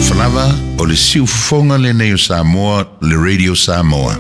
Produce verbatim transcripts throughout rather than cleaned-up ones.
falava o le siufonga le nei o Samoa, le Radio Samoa.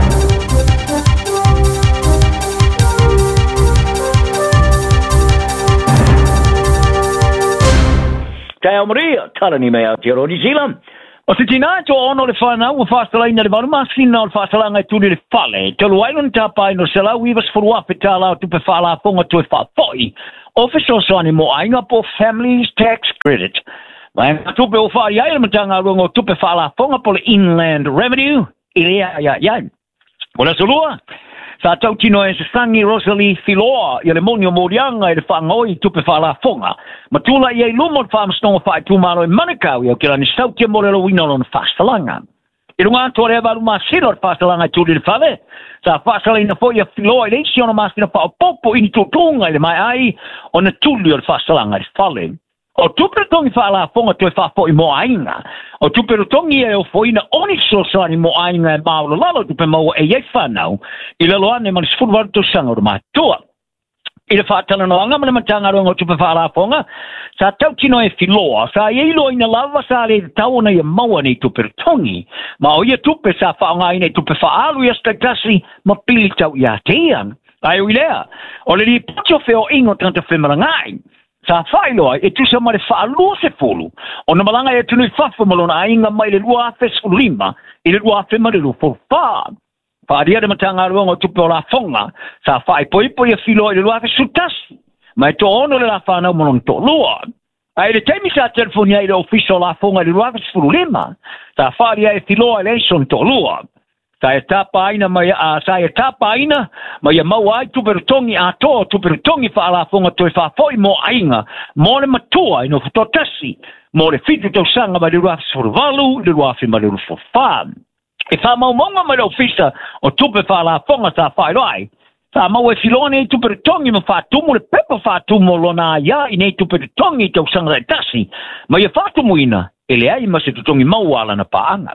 Te o Maria, tala ni mea te New Zealand. O te tina to ono le whanau o whastalaina le waru masina o le whastalanga i tūni le whale. Te luainon tapai no se lau iwas furua pe tā lau tupe whala fonga tue whapoi. Office o sani mo ainga po Families Tax Credit. Mai tupe o whaari aia matanga rungo tupe whala fonga po le Inland Revenue. Ilea ia ia. Wala solua. Sa tau tino e se sangi Rosalie Filoa i le monio morianga i le whangoi tupe whala fonga. Matula i e lumon whamstonga whai tūmaro i Manukau i au kira ni sautia morelo wina lona whastalanga. I runga tore eva luma siro le whastalanga i tūri le whave. Sa whastalanga fo i a Filoa i leisi ona masina pa o popo i ni tūtunga i le mai ai o na tūli o le whastalanga i whale. O tuperutongi whaala fonga tue whafo i mo ainga. O tuperutongi e o foina oni sosani mo ainga e maolo lalo tupe mau e iei whanau. I lalo ane mani sifuru to sanga o matua. I le whaatana no anga mani matanga rongo tupe whaala fonga. Sa tau kino e Filoa. Sa eilo ina lava sa le tau na i maua nei tuperutongi. Ma o ia tupe sa whaonga ina tupe whaalu i astagasi ma pili tau i a tean. Ai o ilea. O le li putio feo ingo tanta whemarangai. Sa whailoa e tu sa mare whaalua se fulu. O na malanga e tunu i whafu malona a inga mai le lua afe lima i le lua afe mare lu whawha. Whaaria de matanga ruanga tupe o la fonga. Sa whai poi poi a whiloa i le lua afe sutasi. Mai to ono le la whanau malona to lua. Ai le teimi sa telefonia i le ofiso la fonga i le lua afe lima. Sa whaaria e whiloa i le son to lua. Sa e tapa aina mai a sa e tapa aina mai a mau ai tuperutongi a to tuperutongi fa ala fonga toi fa foi mo ainga mo le matua ino fototasi mo le fitu tau sanga mai le rua survalu le rua fi mai le rufa e fa mau monga mai le ofisa o tupe fa ala fonga sa fa ai sa mau e filone tuperutongi ma fa tumo le pepa fa tumo lona ya ine tuperutongi tau sanga le tasi mai e fa tumuina ele ai ma se tutongi mau ala na paanga.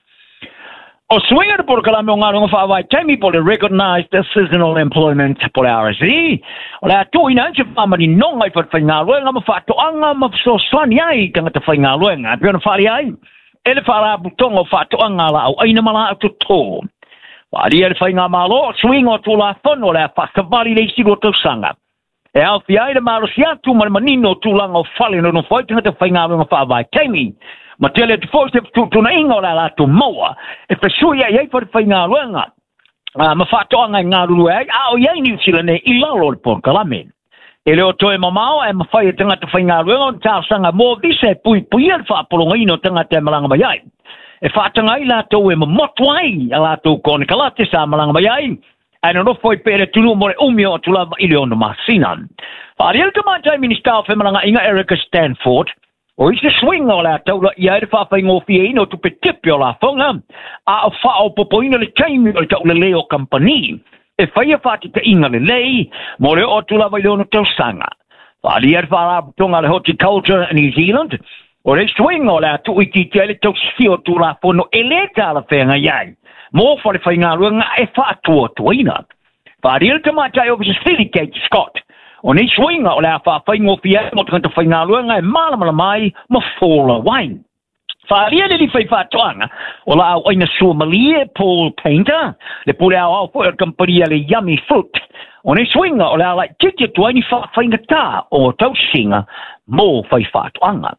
O swinga por kalame ngaro nga vai temi por recognized the seasonal employment por R S E. O la tu ina che fama ni non ai for fingalo nga ma fatto anga ma so swani ai kanga te fingalo nga pero fali ai. Ele fala butongo fatto anga la au ina mala to to. Wali ele finga malo swinga tu la fono la fasta vali le sigo to sanga. E al fiai de malo sia tu mal manino tu langa fali no no foi te fingalo nga vai temi. Ma tele te forse tu tu na ingo la la tu moa e pe suia ia for fainga luenga ah ma fatto anga nga lu e a o ia ni sila ne i lalo por kalame ele o toe mamao e ma fai tanga te fainga luenga ta sanga mo dise pui pui el fa polonga ino tanga te malanga mai ai e fatto ngai la to e mo twai ala to kon kalate sa malanga mai ai ai no foi pere tu no more umio tu la ile on masina pa riel ka mai minister fe malanga inga Erica Stanford. O ise swing o la tau la ia e whawhaingo fia ino tu pe tipi o la whonga. A o whao popoina le taimi o le tau le leo company. E whaia whati te inga le lei, mo le o tu la vai leono tau sanga. Whali e whala putonga le horticulture New Zealand. O le swing o la tu iti te le tau sio tu la whono e le tala whenga iai. Mo whare whainga ruanga e whaatua tuina. Whali e te matai o visa Philly Kate Scott. O nei swinga o le a whaingo fia mo tanga whainga luenga e malamala mai ma fola wine. Wharia le li whai whatoanga o la au aina Somalia Paul Painter le pule au au fwere kamparia le Yummy Fruit. O nei swinga o le a lai titi tuaini whainga tā o tau singa mo whai whatoanga.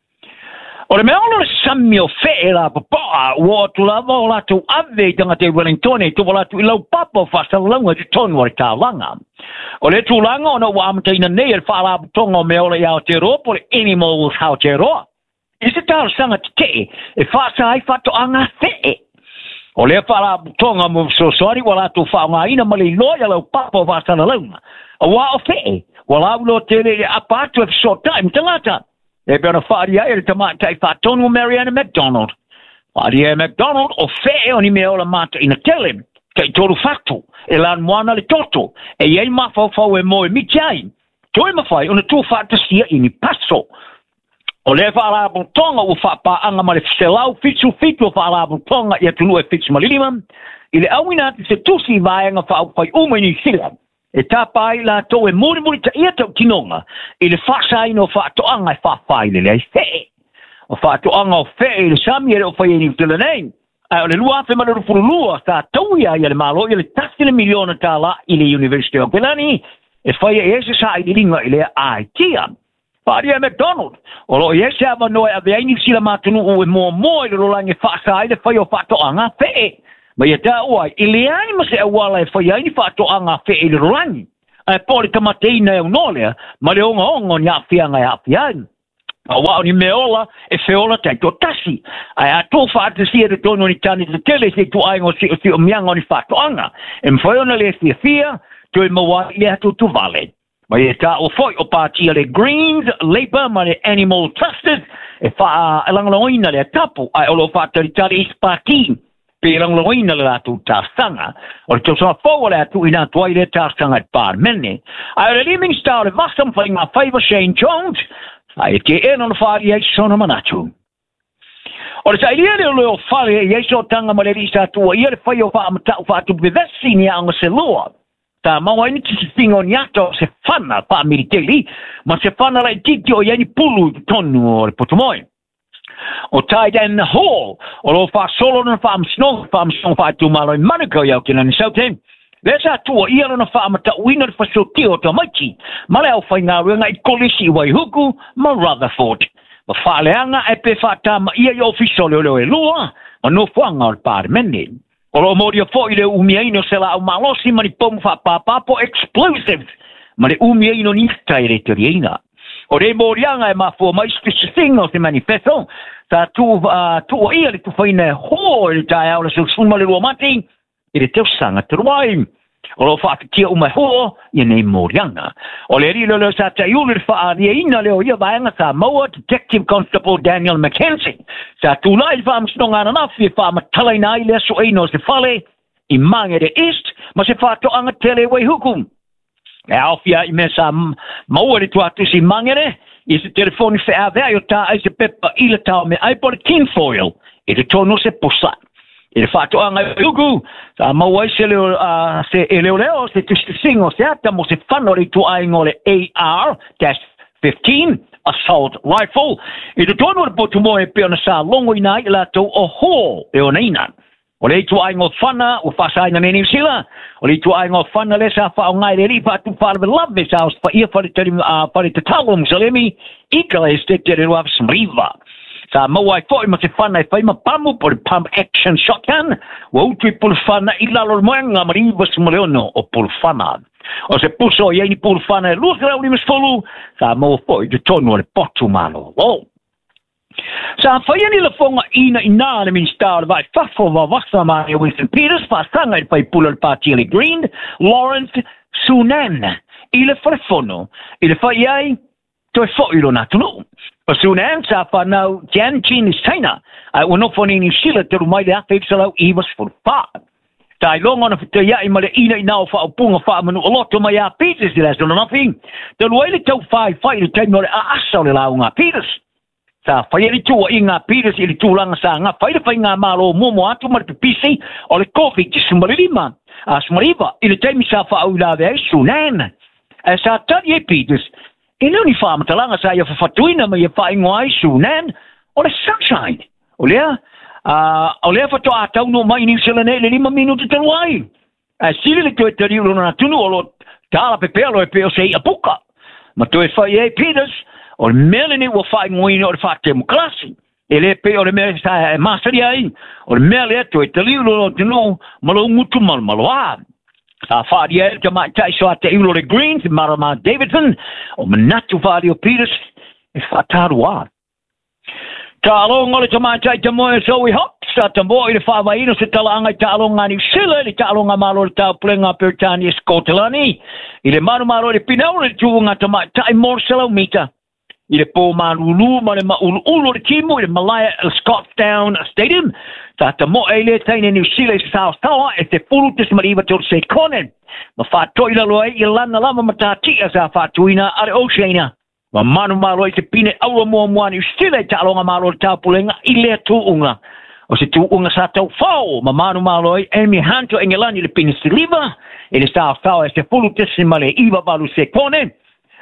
O le mea ono le Samuel Fee la papoa ua tu lava o la tu ave tanga te Wellington e tu wala tu ilau papa whasalanga te tonu o le tālanga. O le tūlanga o na ua amataina nei e whaala putonga o mea o le iau te roa po le animals hao te roa. I se tāra sanga te te e whaasa ai whato anga fee. O le whaala putonga mo so sorry wala tu whaonga ina ma le loia lau papa whasalanga. A wa o fee wala ulo te le apatu e short time tangata. E pēna whaaria e le tamatai whaatonu Mariana McDonald. Whaaria e McDonald o fee o ni mea o la mata ina tele. Kei toru whatu, e lan moana le toto, e iei mawhauwhau e moe mitai. Toi mawhai, ona tū whatasia ini paso. O le whaarabong tonga u whapa anga ma le whelau fitu fitu o whaarabong tonga i atunu e fitu malilima. I le awina te se tusi vaenga whaupai uma ni sila. E tapai la to e muri muri ta ia tau tinonga. I le whasai no whatoanga e whawhai le lei fe. o whaatoanga o whee le sami e o whae ni utila nei. Ai o le lua fe mana rufuru lua sa tauia i le malo i le tasi le miliona tala i le University of Auckland e whae e se sa i linga i le I T A. Pari e McDonald. O lo e se ava noe a veaini sila matunu o e mua mua i le rolange whaasa i le whae o whaatoanga whee. Ma ia tā oai, i le ai ma se awala e whai ai ni whaatoanga whee i le rolangi. Ai pori tamateina e unolea, ma le onga onga ni awhianga e awhianga. A wao ni meola e feola tai to tasi. Ai a tō whaatasi e te tono ni tani te tele se tu aingo si o si o mianga ni whaatoanga. E mwhaiona le fia fia, tu e mawa i le hatu tu vale. Ma e tā o foi o pātia le Greens, Labour, ma le Animal Trusted, e wha e langaloina le tapu, ai olo whaatari tari is pāti. Pe langaloina le atu tāsanga, o le tōsanga fōa le atu ina tuai le tāsanga e pār mene. Ai le Living Star le vasam whai ngā whaiva Shane Jones, ai ke e no whaari ai sona manatu. O le sailia le leo whare e eiso tanga ma le risa atua, ia le whai o wha amatau wha atu bevesi ni anga se loa. Ta maua ini tisi singo ni ato se whana wha militeri, ma se whana lai titi o iani pulu tonu o le potomoe. O tai dan hall, o lo wha solo na wha amsnong, wha amsnong wha atu malo i Manukau iau kina ni saute. Lesa atua ia lana wha amatau ina le whasoti o ta maiti, ma le au whai ngā runga i kolisi i Waihuku, ma Rutherford. Ma whaaleanga e pe whatama ia i ofiso leo leo e lua, ma no whanga o le pāre mene. O lo mori o fo i le umiaino se la au malosi ma ni pomu wha papapo explosives, ma le umiaino ni tai re te rieina. O re morianga e mafua mai spesifing o se manifesto, sa tu, uh, tu o ia le tu whaine ho i le tai au le susuma le lua mati, i le teo sanga te ruai. O lo whaakitia umai ho, i nei morianga. O le rilo leo sa te iulu le whaaria ina leo ia vaenga sa Moa Detective Constable Daniel McKenzie. Sa tu lai whaamsnonga na nafi e whaamatala ina i lea so eino se whale, i Mangere East, ma se whaatoanga tele Waihuku. E awhia i me sa Moa le tuatu si Mangere, i se telefoni wha avea i o tā ai se pepa i le tau me aipore tinfoil, i le tono se posa. I le whaatoanga i Waihuku, sa Moa i se leo, uh, se e leo leo, se tustisingo se ata mo se whanore tu aingo le A R fifteen, assault rifle, i le tono le potu mo e peona sa longo ina i la tau o ho e o neina. O le tu aingo whana, o whasai na meni sila, o le tu aingo whana le sa wha o ngai le ripa tu whare love sa o wha ia whare te whare te talong sa lemi, ika le este te re waf smriva. Sa mawai fo i ma se whana i whai ma pamu por pump action shotgun, wa utui pul whana i lalo moenga mariva sumaleono o pul whana. O se puso i eini pul whana e lua grau ni masfolu, sa mawa fo i te tonu le potu malo. Oh. Sa whaiani la whonga ina ina le minister vai whafo wa wasa mai o Winston Peters fa sanga i pai pula le pātia le Green, Lawrence Sunan. I le wharefono, i le whai ai, toi fo i lo natunu. O Sunan sa whanau Tianjin is China, ai unofoni ni sila te rumai le awhai salau i was for wha. Tai longa na te ia i male ina ina o wha o punga wha manu o loto mai a Peters i las dona nafi. Te luaile tau whai whai le taimore a asa le launga Peters. Sa whai eri tua i ngā Peters i li tūlanga sa ngā whai whai ngā malo momo atu mara pipisi o le kofi ti sumarilima, a sumariva, i le taimi sa wha au la vea Sunan. E sa tari e Peters, i nuni wha matalanga sa ia whawhatuina mai e wha ingoa i Sunan, o le Sunshine. O lea, uh, o lea whato a tau no mai ni silane le lima minutu te luai. E sili le tue tari urona tunu o lo tāla pepelo e peo se i apuka. Ma tue whai e Peters, o le mele ni ua whai ngoini o le whate muklasi. E le pe o le mele sa e masari ai. O le mele ato e tali ulo o tino malo ngutu mal malo a. Sa whaari e te mai tai so a te ulo le Greens, Marama Davidson, o manatu whaari o Peters, e whataru a. Ta alonga le te mai tai te moe so i hop, sa te moe i le whawaino se talanga i ta alonga ni sila, i ta alonga malo le tau plenga Pertani e Skotelani. I le manu malo le pinau le tuunga te mai tai mor selo mita. I le pō marulu, ma le maulu ulo le timu, i le Malaya Scotstown Stadium, sa te mo e le teine New Zealand South Tower, e te furu tis mariva tō se konen. Ma whātoi la loe i lana lama matatia sa whātuina are Oceania. Ma manu malo i te pine aua mua mua New Zealand ta alonga malo le taupulenga i lea tūunga. O se tūunga sa tau whao, ma manu malo i Amy Hunter engelani le pine siliva, i le South Tower e te furu tis ma le iwa valu se konen.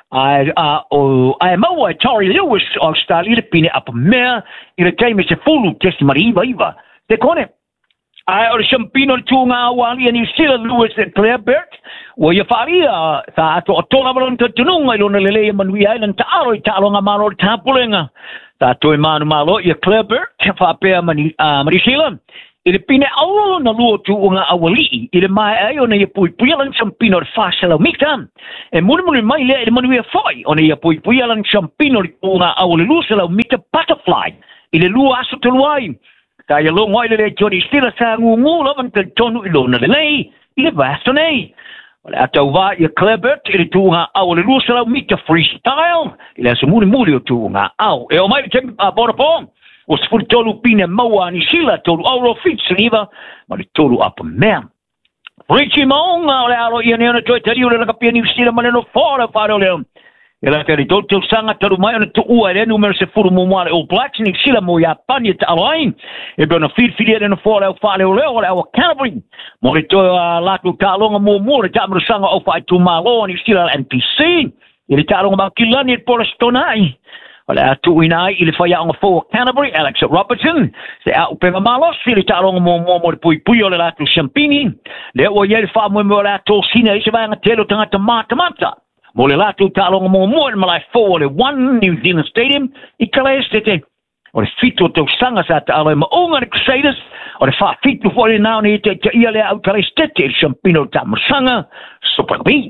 I uh oh I mau Tori Lewis Australia pine up mer in the time is a full testimony iva te kone I or champino tunga wali and you still Lewis and Claire Bert wo ye faria sa to tola bron to tununga lo lele man wi island ta aro ta longa maro tapulenga ta to manu malo ye Claire Bert fa pe mani Marishila ile pine au na luo tu unga awali ile mai ayo na ye pui pui lan champino fasala mikam e mun mun mai le mun we foi ona ye pui pui lan champino unga awali lusala mita butterfly ile luo asu tulwai ta ye lo ngoi le jodi stila sa ngu ngu lo man tonu ilo na le ile bastone wala atova ye Clebert ile tu unga awali lusala mita freestyle ile so mun mun tu unga au e o mai tem borapong o se furi tolu pine maua ni sila tolu auro fitsiniva ma li tolu apa mea. Richie maunga o le aro ia neona toi tari o le nakapia ni sila ma le no fora whare o leo. E la tari tolu telu sanga taru mai ona tu ua e numero se furu mumare o Blacks ni sila mo ia pania ta alain. E bena fitfilia le no fora o whare o leo o le awa Canterbury. Mo le toi latu ta alonga mo mo le ta sanga o whai tu malo ni sila N P C. E le ta alonga ma kilani e pola stonai. Wala tu ina ile faya on fo Canterbury Alex Robertson se a upenga malos ile talonga mo mo mo pui pui ole la tu champini le o ye fa mo mo la to sina se va ngatelo tanga tomata mata mo le la tu talonga mo mo ma fo ole one New Zealand Stadium I kala este o le fito to sanga sa ta ale mo onga de Crusaders o le fa fito fo le now ni te ile au kala este champino ta sanga super big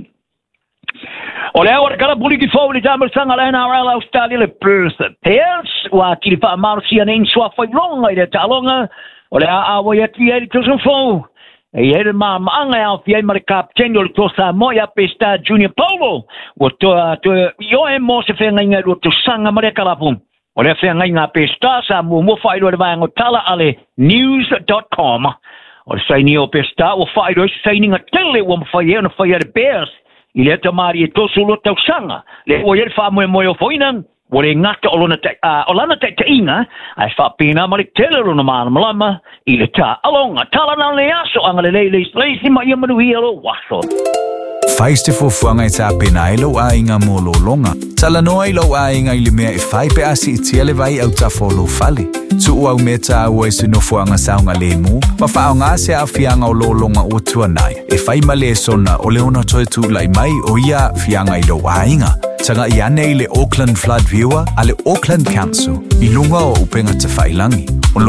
Ole ora kala buli ki fo le jamel sanga la N R L Australia le Perth Pears wa ki fa marcia nen swa fa longa ile talonga ole a wa ye ti ele tso fo e ele ma anga au fi mar captain le tosa moya pesta junior polo wo to to yo e mo se fe nga ro to sanga mare kala pum ole fe nga pesta sa mo mo fa ile va ngotala ale news dot com ole sai ni o pesta wo fa ile signing a tele wo fa ye no fa ye the Bears ile te mari to solo te sanga le o ye fa mo mo yo foina o le ngata o lona te o lana te inga ai fa pina mari tele no ma malama ile ta alonga tala na le aso anga le le le si ma ye manu hielo waso Faiste fo fuanga ta pena ilo a inga molo longa tala no ilo a inga ile me e fai pe asi tiele vai au ta folo fali tu au meta o ese no fuanga saunga le mu ma fa nga se a fianga o lo longa o tuanai e fai male sona o le ona toi tu lai mai o ia fianga ilo a inga tanga ia nei le Auckland Flood Viewer ale Auckland Council i lunga o upenga te failangi